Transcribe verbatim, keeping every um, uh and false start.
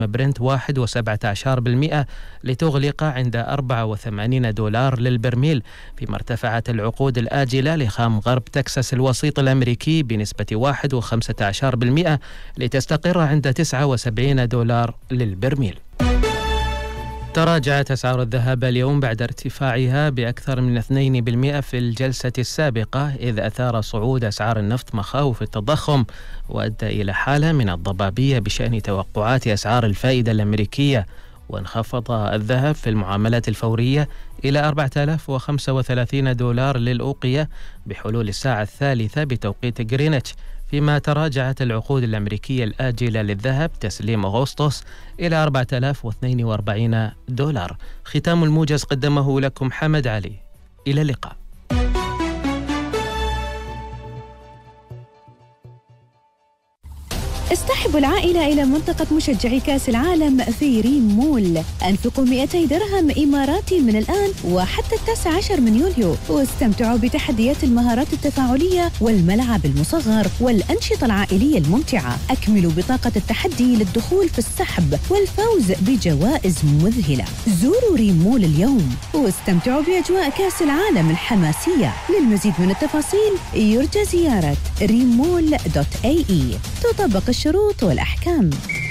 برنت واحد فاصلة سبعة عشر بالمئة لتغلق عند أربعة وثمانين دولار للبرميل، فيما ارتفعت العقود الآجلة لخام غرب تكساس الوسيط الأمريكي بنسبة واحد فاصلة خمسة عشر بالمئة لتستقر عند تسعة وسبعين دولار للبرميل. تراجعت أسعار الذهب اليوم بعد ارتفاعها بأكثر من اثنين بالمئة في الجلسة السابقة، إذ أثار صعود أسعار النفط مخاوف التضخم وأدى إلى حالة من الضبابية بشأن توقعات أسعار الفائدة الأمريكية. وانخفض الذهب في المعاملات الفورية إلى أربعة آلاف وخمسة وثلاثين دولار للأوقية بحلول الساعة الثالثة بتوقيت غرينتش، فيما تراجعت العقود الأمريكية الآجلة للذهب تسليم أغسطس إلى أربعة آلاف واثنين وأربعين دولار. ختام الموجز قدمه لكم حمد علي. إلى اللقاء. اصطحبوا العائلة إلى منطقة مشجعي كأس العالم في ريم مول. أنفقوا مئتي درهم إماراتي من الآن وحتى التاسع عشر من يوليو، واستمتعوا بتحديات المهارات التفاعلية والملعب المصغر والأنشطة العائلية الممتعة. أكملوا بطاقة التحدي للدخول في السحب والفوز بجوائز مذهلة. زوروا ريم مول اليوم واستمتعوا بأجواء كأس العالم الحماسية. للمزيد من التفاصيل يرجى زيارة ريم مول دوت اي اي. تطبق الشروط والأحكام.